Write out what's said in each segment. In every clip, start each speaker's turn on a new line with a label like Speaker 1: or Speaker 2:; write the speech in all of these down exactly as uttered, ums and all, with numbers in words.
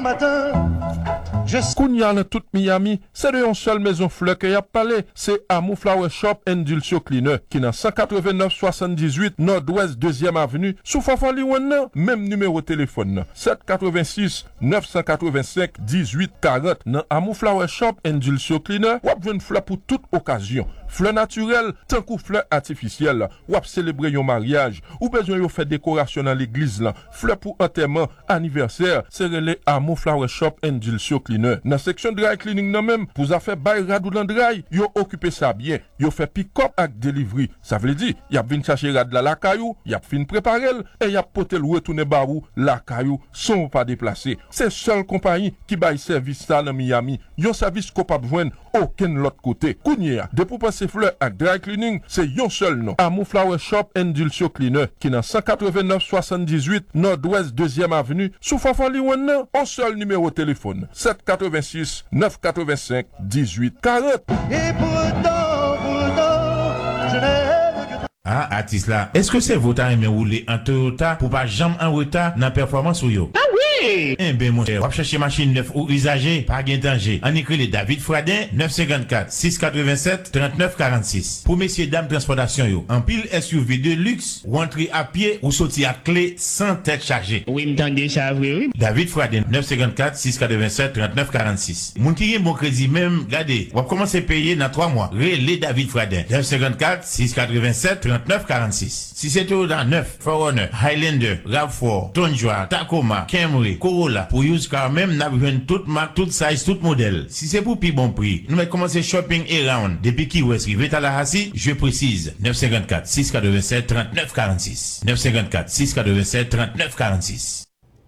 Speaker 1: Matin. Kounya dans toute Miami, c'est de une seule maison fleur que y a parlé, c'est Amour Flower Shop and Dulcio Cleaner, qui dans cent quatre-vingt-neuf soixante-dix-huit Nord-Ouest deuxième avenue, sous Fafali Wana, même numéro de téléphone, sept cent quatre-vingt-six neuf cent quatre-vingt-cinq dix-huit quarante, dans Amour Flower Shop and Dulcio Cleaner, ou ap une fleur pour toute occasion. Fleur naturelle, tant que fleur artificielle, ou ap célébrer yon mariage, ou besoin yon faire décoration dans l'église là, fleur pour enterrement, anniversaire, c'est relé Amour Flower Shop and Dulcio Cleaner. Dans section dry cleaning nan même, pour faire bail radou dans dry, yo occupé ça bien, yo fait pick-up avec delivery. Ça veut dire, y a vinn chercher rad la la caillou, y a fin préparer et y a poté le retourner barou la caillou sans pas déplacer. C'est seule compagnie qui bail service ça dans Miami. Yon service qu'on pas besoin aucun l'autre côté. Kounya, de pour passer fleur avec dry cleaning, c'est yon seul nom. Amour Flower Shop and Dulcio Cleaner qui dans cent quatre-vingt-neuf soixante-dix-huit Nord-Ouest deuxième avenue, sous Fafali Wana, un seul numéro de téléphone. sept cent quatre-vingt-six neuf cent quatre-vingt-cinq dix-huit quarante.
Speaker 2: Et pourtant, pourtant, je n'aime que...
Speaker 3: Ah, artiste là, est-ce que c'est votre aimé rouler en Toyota pour pas jamais en retard dans la performance ou yo?
Speaker 4: Ah oui!
Speaker 3: Eh ben mon cher, on va chercher machine neuf ou usagée, pas gain danger. On écrit les David Fradin, neuf cent cinquante-quatre six cent quatre-vingt-sept trente-neuf quarante-six. Pour messieurs dames transportation yo, en pile S U V de luxe, ou entrer à pied ou sortir à clé sans tête chargée.
Speaker 4: Oui, m'entendez ça, oui, oui.
Speaker 3: David Fradin, neuf cent cinquante-quatre six cent quatre-vingt-sept trente-neuf quarante-six. Moun qui gen bon crédit même, regardez, on va commencer à payer dans trois mois. Relais David Fradin, neuf cent cinquante-quatre six cent quatre-vingt-sept trente-neuf quarante-six. Si c'est tout dans neuf, Forerunner, Highlander, RAV quatre, Tundra, Tacoma, Camry, Corolla, pour use car même n'a besoin toute marque, toute size, tout modèle. Si c'est pour plus bon prix, nous allons commencer shopping around. Depuis qui West Rive à la Hassi, je précise, neuf cent cinquante-quatre six cent quatre-vingt-sept trente-neuf quarante-six. neuf cent cinquante-quatre six cent quatre-vingt-sept trente-neuf quarante-six.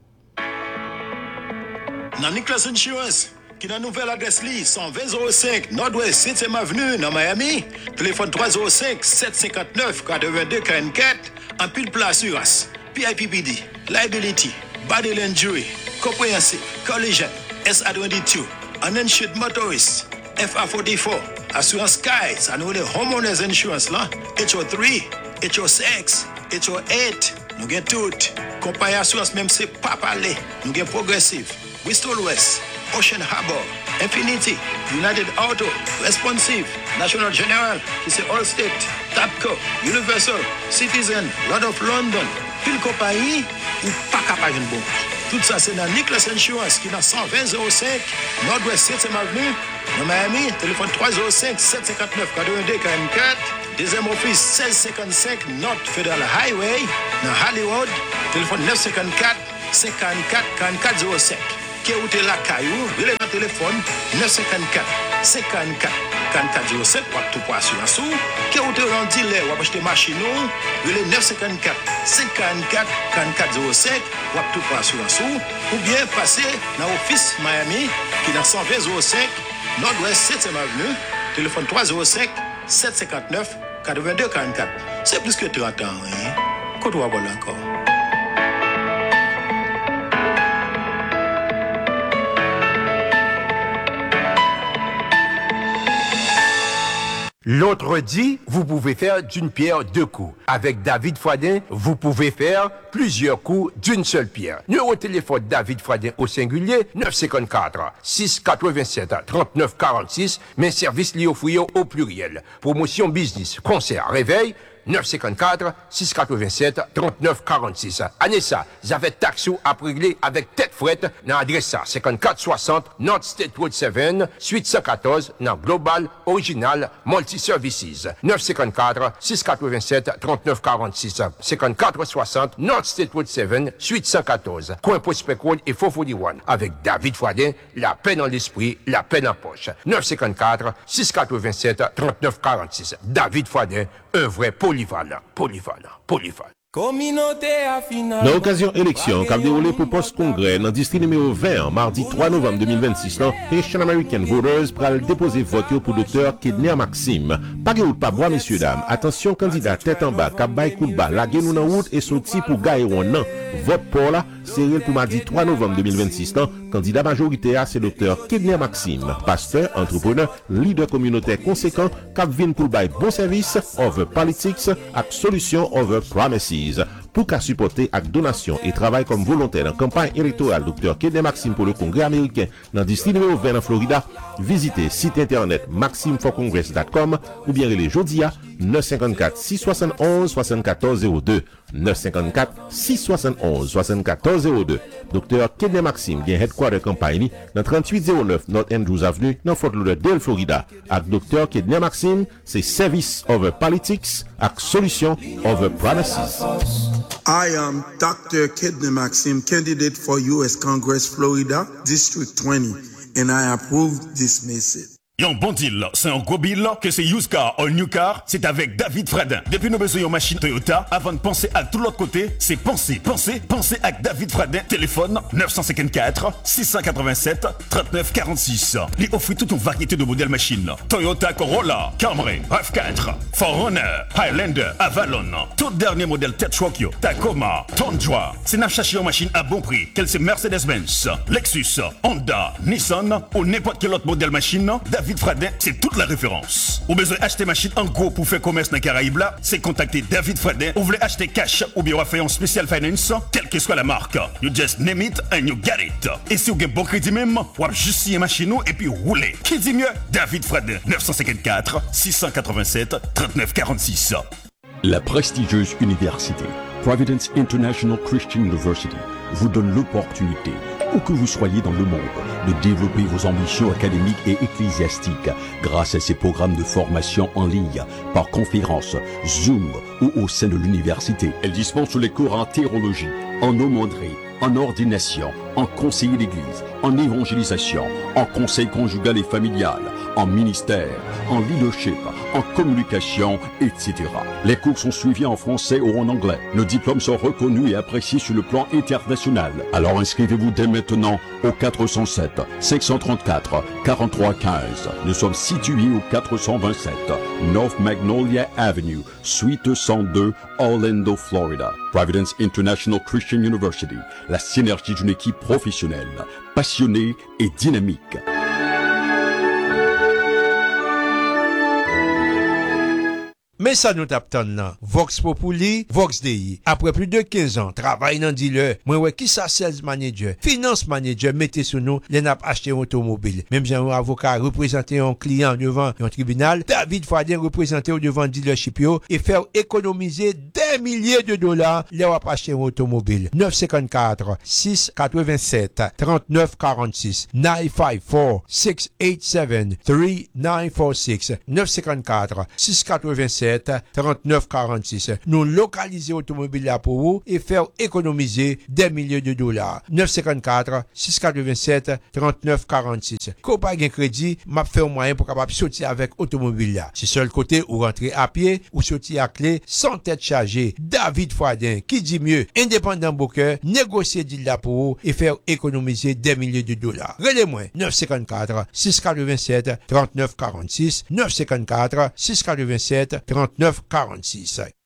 Speaker 5: Dans Nicholas Insurance, qui a une nouvelle adresse li, cent vingt zéro cinq Nord-Ouest septième avenue dans Miami, téléphone trois zéro cinq sept cinq neuf quatre-vingt-deux quarante-quatre, en pile plat assurance, P I P P D, liability, bodily injury, comprehensive, collision, S A vingt-deux, uninsured motorist, F A quarante-quatre, assurance Sky, ça nous les homeowners insurance là, H O trois, H O six, H O huit, nous gain tout. Compagnie assurance même c'est pas parler, nous gain progressive, Bristol West, Ocean Harbor, Infinity, United Auto, Responsive, National General, qui c'est Allstate, Tapco, Universal, Citizen, Lord of London, pile compagnie, ou pas capable de bon. Tout ça c'est dans Nicholas Insurance qui est dans cent vingt zéro cinq Nord-Ouest septième avenue, dans Miami, téléphone trois zéro cinq sept cinq neuf quatre-vingt-deux quarante-quatre, deuxième office seize cinquante-cinq North Federal Highway, dans Hollywood, téléphone neuf cent cinquante-quatre cinquante-quatre quarante-quatre zéro cinq. Qui est où t'es la caillou, relève le téléphone neuf cent cinquante-quatre cinquante-quatre quarante-quatre zéro cinq pour tout pour assurance. Qui est où t'es en dealer ou acheter machine, relève neuf cent cinquante-quatre cinquante-quatre quarante-quatre zéro cinq pour tout pour assurance. Ou bien passer dans l'office Miami qui est dans cent vingt zéro cinq Nord-Ouest septième avenue, téléphone trois zéro cinq sept cinq neuf quatre-vingt-deux quarante-quatre. C'est plus que trente ans, hein? Qu'on doit voir encore.
Speaker 6: L'autre dit, vous pouvez faire d'une pierre deux coups. Avec David Fradin, vous pouvez faire plusieurs coups d'une seule pierre. Numéro de téléphone David Fradin au singulier, neuf cent cinquante-quatre six cent quatre-vingt-sept trente-neuf quarante-six, mais service lié au fouillot au pluriel. Promotion business, concert, réveil, neuf cent cinquante-quatre six cent quatre-vingt-sept trente-neuf quarante-six. Anessa, vous avez taxe à régler avec tête frette dans l'adresse ça, cinquante-quatre soixante North State Road sept, suite cent quatorze, dans Global Original Multi Services. neuf cent cinquante-quatre six cent quatre-vingt-sept trente-neuf quarante-six. cinquante-quatre soixante North State Road sept, suite cent quatorze. Coin Prospect Road et quatre cent quarante et un. Avec David Fradin, la paix dans l'esprit, la paix en poche. neuf cent cinquante-quatre six cent quatre-vingt-sept trente-neuf quarante-six. David Fradin, un vrai polyvalent, polyvalent, polyvalent.
Speaker 1: Dans l'occasion élection, qui a déroulé pour post-congrès dans le district numéro vingt, mardi trois novembre deux mille vingt-six, Haitian American Voters pral déposer vote pour docteur Kidner Maxime. Pas de pas bois, messieurs, dames. Attention, candidat tête en bas, cap bay coup de bas, la nous dans route et sorti pour gagner non. Vote pour là, c'est pour mardi trois novembre deux mille vingt-six, candidat majoritaire, c'est docteur Kidner Maxime. Pasteur, entrepreneur, leader communautaire conséquent, cap vin pour bay bon service, over politics, ak solution over promises.
Speaker 7: pour qu'à supporter avec donation et travail comme volontaire en campagne électorale docteur Kedem Maxime pour le Congrès américain dans district numéro vingt en Florida, visitez site internet maxime for congress dot com ou bien les Jodia neuf cinq quatre, six sept un, sept quatre zéro deux neuf cinq quatre, six sept un, sept quatre zéro deux. docteur Kedem Maxime vient headquarter campagne dans trente-huit zéro neuf North Andrews Avenue dans Fort Lauderdale, Florida. Avec docteur Kedem Maxime, c'est service over politics avec solution over promises.
Speaker 8: I am Doctor Kedem Maxime, candidate for U S Congress, Florida, District twenty, and I approve this message.
Speaker 9: Yon bon deal, c'est un gros bill, que c'est used car ou new car, c'est avec David Fradin. Depuis nous besoin d'une machine Toyota, avant de penser à tout l'autre côté, c'est penser, penser, penser avec David Fradin. Téléphone neuf cinq quatre, six huit sept, trente-neuf quarante-six. Il offre toute une variété de modèles machines. Toyota Corolla, Camry, RAV quatre, four runner, Highlander, Avalon. Tout dernier modèle Tetron, Tacoma, Tundra. C'est n'a chercher une machine à bon prix, qu'elle c'est Mercedes-Benz, Lexus, Honda, Nissan ou n'importe quel autre modèle machine. David Fradin, c'est toute la référence. Ou besoin acheter machine en gros pour faire commerce dans Caraïbes là, c'est contacter David Fradin. Ou voulez acheter cash ou bien faire un spécial finance, quelle que soit la marque. You just name it and you get it. Et si vous avez un bon crédit même, ou juste signer machine et puis rouler. Qui dit mieux? David Fradin, neuf cinq quatre, six huit sept, trente-neuf quarante-six.
Speaker 10: La prestigieuse université Providence International Christian University vous donne l'opportunité, où que vous soyez dans le monde, de développer vos ambitions académiques et ecclésiastiques grâce à ces programmes de formation en ligne, par conférence, Zoom ou au sein de l'université. Elle dispense les cours en théologie, en aumônerie, en ordination, en conseiller d'église, en évangélisation, en conseil conjugal et familial, en ministère, en leadership, en communication, et cetera. Les cours sont suivis en français ou en anglais. Nos diplômes sont reconnus et appréciés sur le plan international. Alors inscrivez-vous dès maintenant au quatre cent sept, cinq cent trente-quatre, quarante-trois quinze. Nous sommes situés au quatre cent vingt-sept North Magnolia Avenue, Suite cent deux, Orlando, Florida. Providence International Christian University, la synergie d'une équipe professionnelle, passionnée et dynamique.
Speaker 11: Mais ça nous tape tant là. Vox Populi, Vox Dei. Après plus de quinze ans, travail dans dealer. Moi, ouais, qui ça, sales manager, finance manager, mettez sur nous, les n'a acheté un automobile. Même j'ai un avocat représenté un client devant un tribunal, David Fradin représenté devant dealership yo, et faire économiser des milliers de dollars, les va acheter un automobile. neuf cinq quatre, six huit sept, trente-neuf quarante-six, neuf cinq quatre, six huit sept, trois neuf quatre six, neuf cinq quatre, six huit sept, trente-neuf quarante-six. Nous localiser automobile là pour vous et faire économiser des milliers de dollars. neuf cinq quatre, six huit sept, trente-neuf quarante-six. Quand pas de crédit, m'a fait un moyen pour capable sortir avec automobile là. C'est seul côté ou rentrer à pied ou sortir à clé sans tête chargée. David Fradin, qui dit mieux, indépendant Booker, négocier deal là pour vous et faire économiser des milliers de dollars. Relais-moi neuf cinq quatre, six huit sept, trente-neuf quarante-six, neuf cinq quatre, six huit sept, trente-neuf quarante-six.